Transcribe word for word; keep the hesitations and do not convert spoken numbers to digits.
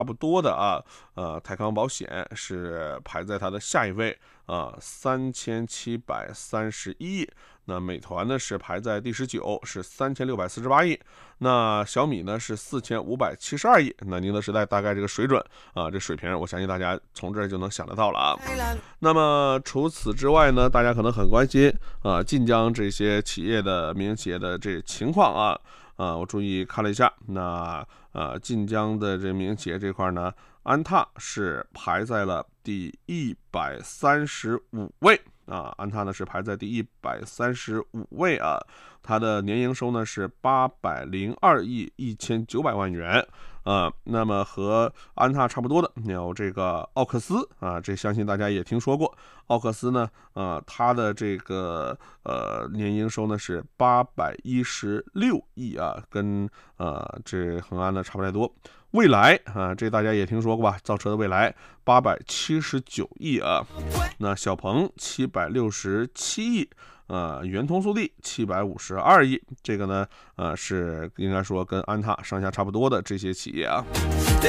不多的啊，呃，泰康保险是排在它的下一位啊，三千七百三十一亿。那美团呢是排在第十九，是三千六百四十八亿。那小米呢是四千五百七十二亿。那宁德时代大概这个水准啊，这水平我相信大家从这儿就能想得到了啊。那么除此之外呢，大家可能很关心啊晋江这些企业的民营企业的这情况啊。啊，我注意看了一下，那呃晋江的这民营企业这块呢，安踏是排在了第一百三十五位啊，安踏呢是排在第一百三十五位啊，它的年营收呢是八百零二亿一千九百万元。啊，那么和安踏差不多的有这个奥克斯啊，这相信大家也听说过。奥克斯呢，呃，它的这个呃年营收呢是八百一十六亿啊，跟呃这恒安呢差不太多。蔚来啊，这大家也听说过吧？造车的蔚来八百七十九亿啊，那小鹏七百六十七亿。呃，圆通速递七百五十二亿，这个呢，呃，是应该说跟安踏上下差不多的这些企业啊。